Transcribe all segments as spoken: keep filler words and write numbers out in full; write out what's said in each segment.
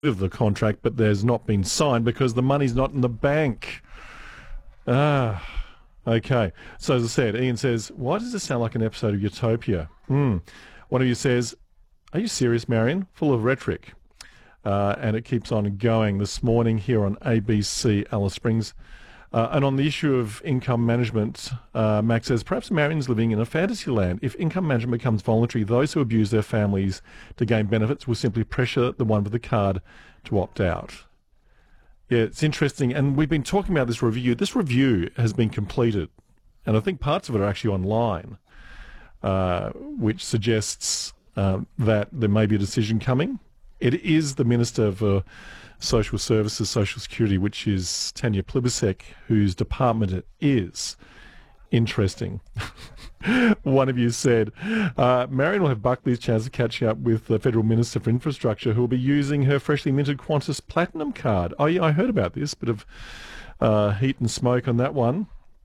of the contract, but there's not been signed because the money's not in the bank. Ah, okay. So as I said, Ian says, why does this sound like an episode of Utopia? Hmm. One of you says, are you serious, Marion? Full of rhetoric. Uh, and it keeps on going this morning here on A B C Alice Springs. Uh, and on the issue of income management, uh, Max says, perhaps Marion's living in a fantasy land. If income management becomes voluntary, those who abuse their families to gain benefits will simply pressure the one with the card to opt out. Yeah, it's interesting. And we've been talking about this review. This review has been completed. And I think parts of it are actually online, uh, which suggests uh, that there may be a decision coming. It is the Minister for Social Services, Social Security, which is Tanya Plibersek, whose department it is. Interesting. One of you said, uh, Marion will have Buckley's chance of catching up with the Federal Minister for Infrastructure, who will be using her freshly minted Qantas Platinum card. Oh, yeah, I heard about this. Bit of uh, heat and smoke on that one.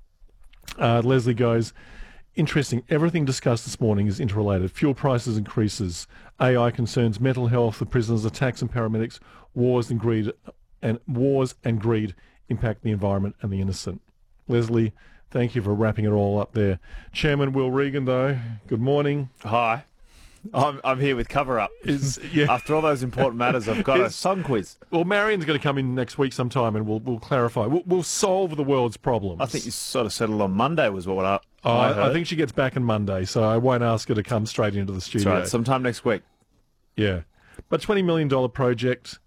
Uh, Leslie goes, interesting. Everything discussed this morning is interrelated. Fuel prices increases, A I concerns, mental health, the prisoners, attacks and paramedics, wars and greed, and wars and greed impact the environment and the innocent. Leslie, thank you for wrapping it all up there. Chairman Will Regan, though, good morning. Hi. I'm I'm here with Cover Up. Is, yeah. After all those important matters, I've got Is, a song quiz. Well, Marion's going to come in next week sometime and we'll we'll clarify. We'll, we'll solve the world's problems. I think you sort of settled on Monday was what I, oh, I I, heard. I think she gets back on Monday, so I won't ask her to come straight into the studio. That's right, sometime next week. Yeah. But twenty million dollars project,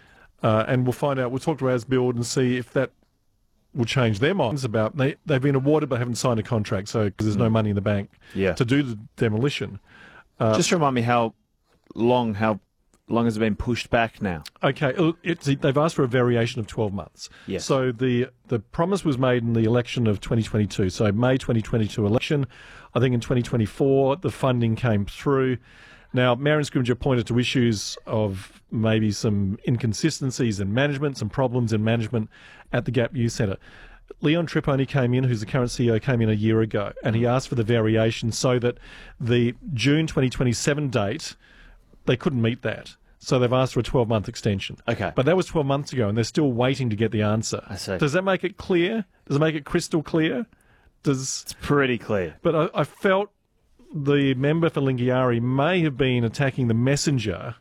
uh, and we'll find out, we'll talk to ASBuild and see if that will change their minds about, they, they've been awarded but haven't signed a contract, so because there's no money in the bank Yeah. to do the demolition. Uh, Just remind me how long how long has it been pushed back now? Okay, it's, they've asked for a variation of twelve months. Yes. So the the promise was made in the election of twenty twenty-two. So May twenty twenty-two election. I think in twenty twenty-four the funding came through. Now, Marion Scrimgeour pointed to issues of maybe some inconsistencies in management, some problems in management at the Gap Youth Centre. Leon Tripp only came in, who's the current C E O, came in a year ago, and he asked for the variation so that the June twenty twenty-seven date, they couldn't meet that. So they've asked for a twelve-month extension. Okay. But that was twelve months ago, and they're still waiting to get the answer. I see. Does that make it clear? Does it make it crystal clear? Does It's pretty clear. But I, I felt the member for Lingiari may have been attacking the messenger,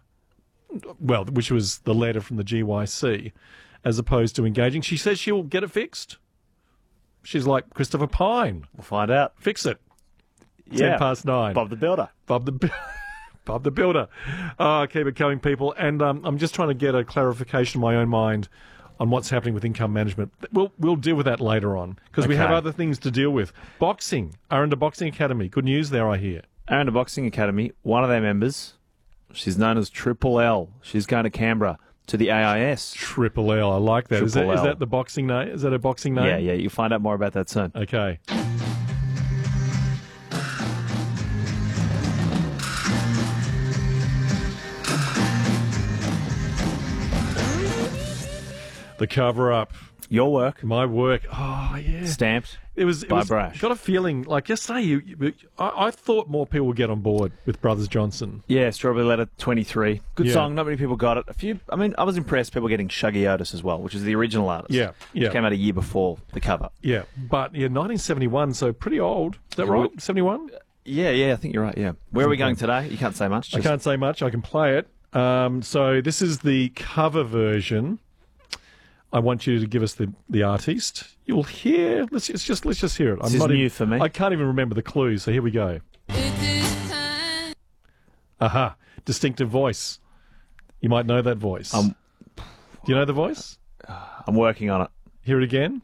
well, which was the letter from the G Y C, as opposed to engaging. She says she'll get it fixed. She's like Christopher Pine. We'll find out. Fix it. Yeah. Ten past nine. Bob the Builder. Bob the Bob the Builder. Oh, keep it coming, people. And um, I'm just trying to get a clarification in my own mind on what's happening with income management. We'll we'll deal with that later on because we have Okay. other things to deal with. Boxing. Aranda Boxing Academy. Good news there, I hear. Aranda Boxing Academy, one of their members, she's known as Triple L. She's going to Canberra to the A I S. Triple L. I like that. Is that, Triple is L. that the boxing name? Is that a boxing name? Yeah, yeah, you'll find out more about that soon. Okay. The cover-up. Your work, My work. Oh, yeah. stamped. It was, it by was Brash. got a feeling, like yesterday, you, you, I, I thought more people would get on board with Brothers Johnson. Yeah, Strawberry Letter twenty-three. Good Yeah. song. Not many people got it. A few. I mean, I was impressed. People getting Shuggy Otis as well, which is the original artist. Yeah, yeah. Came out a year before the cover. Yeah, but yeah, nineteen seventy-one, so pretty old. Is that Yeah, right? well- seventy-one? Yeah, yeah. I think you're right. Yeah. Where are we going today? You can't say much. I just- can't say much. I can play it. Um, so this is the cover version. I want you to give us the, the artiste. You'll hear. Let's just, just let's just hear it. This is not new even, for me. I can't even remember the clues. So here we go. Aha! Distinctive voice. You might know that voice. Um, Do you know the voice? I'm working on it. Hear it again.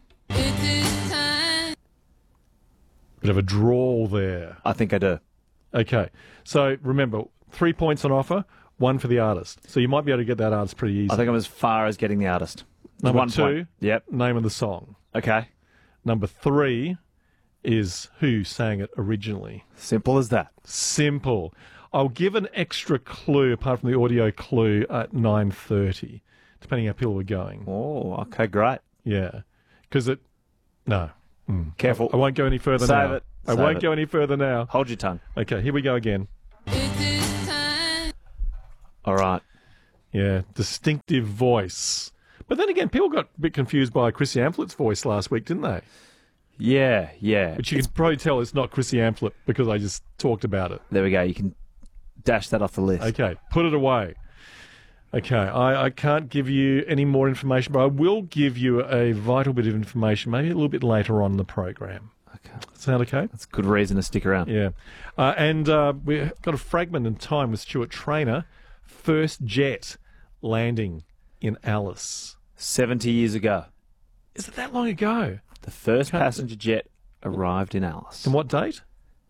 Bit of a drawl there. I think I do. Okay. So remember, three points on offer, one for the artist. So you might be able to get that artist pretty easy. I think I'm as far as getting the artist. Number One two, point. Yep. name of the song. Okay. Number three is who sang it originally. Simple as that. Simple. I'll give an extra clue apart from the audio clue at nine thirty, depending how people are going. Oh, okay, great. Yeah. Because it... No. Mm. Careful. I won't go any further Save now. it. I Save won't it. go any further now. Hold your tongue. Okay, here we go again. All right. Yeah, distinctive voice. But then again, people got a bit confused by Chrissy Amflett's voice last week, didn't they? Yeah, yeah. But you can probably tell it's not Chrissy Amphlett because I just talked about it. There we go. You can dash that off the list. Okay, put it away. Okay, I, I can't give you any more information, but I will give you a vital bit of information, maybe a little bit later on in the program. Okay. Sound okay? That's a good reason to stick around. Yeah. Uh, and uh, we've got a fragment in time with Stuart Traynor. First jet landing in Alice. seventy years ago, Is it that long ago? the first Can't- passenger jet arrived in Alice. And what date?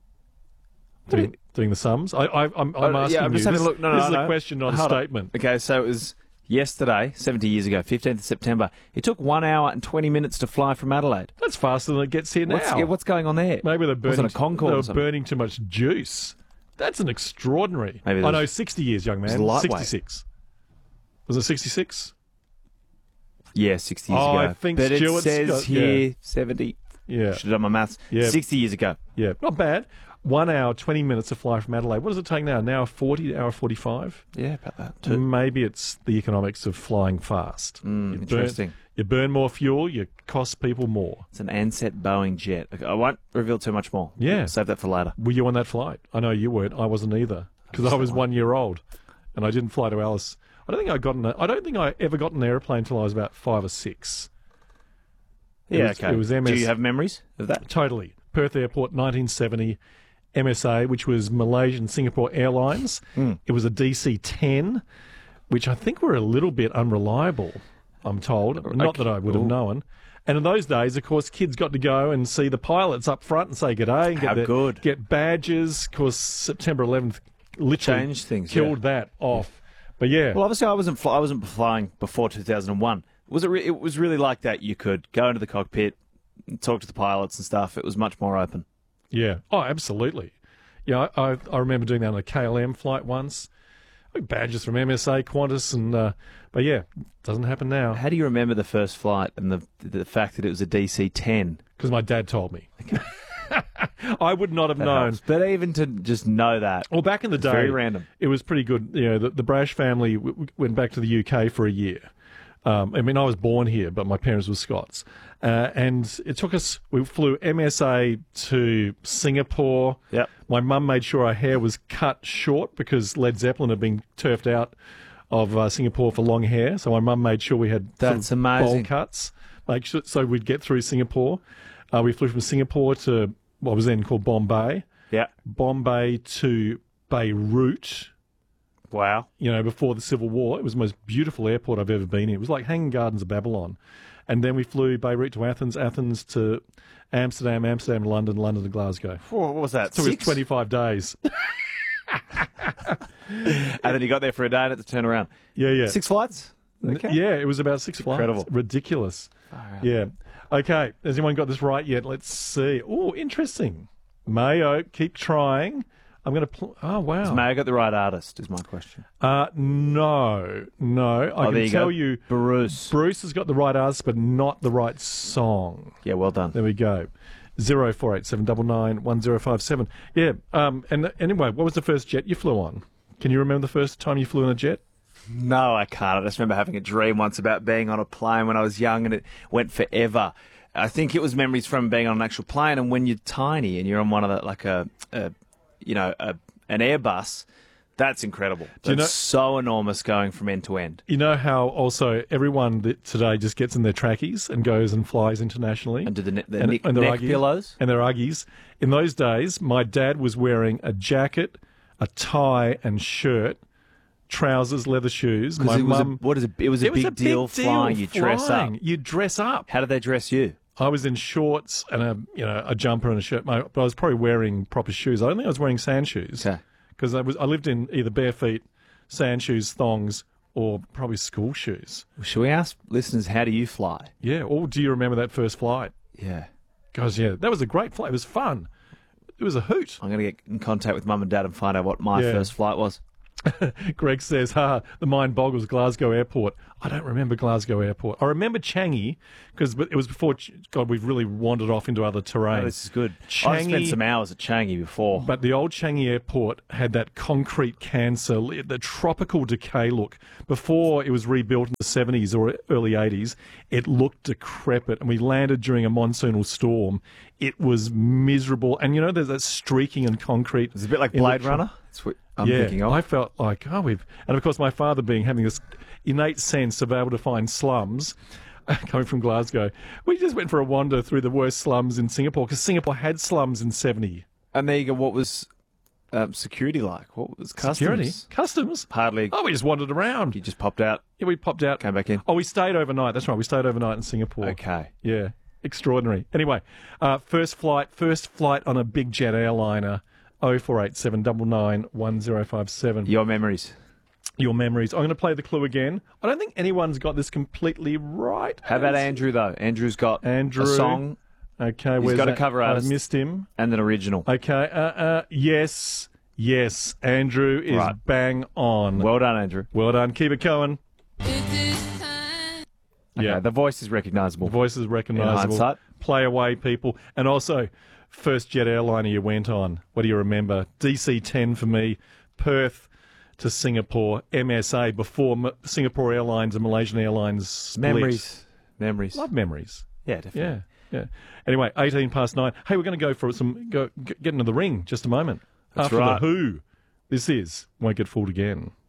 Doing, doing the sums? I, I, I'm, I'm Oh, asking yeah, I'm you. just having this a look. No, no, this is no. a question, not a Hold on. statement. Okay, so it was yesterday, seventy years ago, fifteenth of September. It took one hour and twenty minutes to fly from Adelaide. That's faster than it gets here now. What's, yeah, what's going on there? Maybe they're burning, Wasn't a Concorde they or were something? burning too much juice. That's an extraordinary. Maybe I there's- know, sixty years, young it's man. lightweight. sixty-six. Was it sixty-six? Yeah, sixty years Oh, ago. I think but Stuart's it says got- here yeah. seventy. Yeah. Should have done my maths. Yeah. sixty years ago. Yeah, not bad. One hour, twenty minutes to fly from Adelaide. What does it take now? An hour forty, hour forty-five? Yeah, about that too. Maybe it's the economics of flying fast. Mm, you burn, interesting. you burn more fuel, you cost people more. It's an Ansett Boeing jet. Okay, I won't reveal too much more. Yeah. Save that for later. Were you on that flight? I know you weren't. I wasn't either because I was one year old, and I didn't fly to Alice. I don't think I got an. I don't think I ever got an airplane until I was about five or six. It Yeah, was- okay. it was M S Do you have memories of that? Totally. Perth Airport, nineteen seventy. M S A, which was Malaysian Singapore Airlines. Mm. It was a D C ten, which I think were a little bit unreliable, I'm told. Not that I would have Ooh. known. And in those days, of course, kids got to go and see the pilots up front and say g'day. And How get their- good. Get badges. Of course, September eleventh literally Changed things, killed that off. But yeah, Well, obviously, I wasn't. Fly- I wasn't flying before two thousand one. Was it? Re- it was really like that. You could go into the cockpit, and talk to the pilots and stuff. It was much more open. yeah. Oh, absolutely. Yeah, I, I, I remember doing that on a K L M flight once. Badges from M S A, Qantas, and uh, but yeah, doesn't happen now How do you remember the first flight and the the fact that it was a D C ten? because my dad told me. I would not have known. But even to just know that, Well, back in the day, very random. it was pretty good. You know, the, the Brash family w- w- went back to the U K for a year. Um, I mean, I was born here, but my parents were Scots. Uh, and it took us, we flew M S A to Singapore. Yep. My mum made sure our hair was cut short because Led Zeppelin had been turfed out of uh, Singapore for long hair. So my mum made sure we had sort That's of amazing. bowl cuts, make sure, so we'd get through Singapore. Uh, we flew from Singapore to what was then called Bombay. Yeah. Bombay to Beirut, Wow. you know, before the Civil War. It was the most beautiful airport I've ever been in. It was like Hanging Gardens of Babylon. And then we flew Beirut to Athens, Athens to Amsterdam, Amsterdam to London, London to Glasgow. What was that? So it was Six? twenty-five days. And then you got there for a day and had to turn around. Yeah, yeah. Six flights? Okay. Yeah, it was about six Incredible. flights. Ridiculous. Yeah. Okay, has anyone got this right yet? Let's see. Oh, interesting. Mayo, keep trying. I'm going to... Pl- oh, wow. May I got the right artist, is my question. Uh, no, no. I Oh, there can you tell go. you... Bruce. Bruce has got the right artist, but not the right song. Yeah, well done. There we go. Zero four eight seven nine nine one zero five seven. Yeah. Um. And anyway, what was the first jet you flew on? Can you remember the first time you flew in a jet? No, I can't. I just remember having a dream once about being on a plane when I was young, and it went forever. I think it was memories from being on an actual plane, and when you're tiny and you're on one of the, like a, a you know, a, an Airbus, that's incredible. you That's know- so enormous going from end to end. You know how also everyone that today just gets in their trackies and goes and flies internationally? And do the, ne- the And- neck, and their neck Uggies. pillows? And their Uggies. In those days, my dad was wearing a jacket, a tie and shirt, trousers, leather shoes. My Because it was a, mum... what is it? It was a It was big a deal big deal flying. You dress up. flying. You dress up. How did they dress you? I was in shorts and a you know a jumper and a shirt, my, but I was probably wearing proper shoes. I don't think I was wearing sand shoes Okay. because I was I lived in either bare feet, sand shoes, thongs, or probably school shoes. Should we ask listeners, how do you fly? Yeah. Or do you remember that first flight? Yeah. Guys, yeah, that was a great flight. It was fun. It was a hoot. I'm going to get in contact with mum and dad and find out what my Yeah. first flight was. Greg says, ha, the mind boggles Glasgow Airport. I don't remember Glasgow Airport. I remember Changi, because it was before, God, we've really wandered off into other terrain. Oh, this is good. Changi, I spent some hours at Changi before. But the old Changi Airport had that concrete cancer, the tropical decay look. Before it was rebuilt in the seventies or early eighties, it looked decrepit, and we landed during a monsoonal storm. It was miserable. And, you know, there's that streaking and concrete. It's a bit like in Blade the- Runner. That's what I'm yeah, thinking of. I felt like, oh, we've... And, of course, my father being having this innate sense of being able to find slums, coming from Glasgow, we just went for a wander through the worst slums in Singapore, because Singapore had slums in seventy. And there you go. What was um, security like? What was customs? Security? Customs? Hardly. Oh, we just wandered around. You just popped out, Yeah, we popped out. came back in. Oh, we stayed overnight. That's right. We stayed overnight in Singapore. Okay. Yeah. Extraordinary. Anyway, uh, first flight, first flight on a big jet airliner, oh four eight seven nine nine one oh five seven. Your memories. Your memories. I'm going to play the clue again. I don't think anyone's got this completely right. How about Has- Andrew, though? Andrew's got Andrew. a song Okay, He's where's got a that? cover I artist. missed him. and an original. Okay, uh, uh, yes, yes. Andrew is Right. bang on. Well done, Andrew. Well done. Keep it going. Yeah. Okay, the voice is recognisable. The voice is recognisable. In hindsight. Play away, people. And also, first jet airliner you went on. What do you remember? D C ten for me. Perth to Singapore. M S A before M- Singapore Airlines and Malaysian Airlines split. Memories. Memories. Love memories. Yeah, definitely. Yeah, yeah. Anyway, eighteen past nine. Hey, we're going to go for some. Go, g- get into the ring just a moment. That's After right. the Who. This is Won't Get Fooled Again.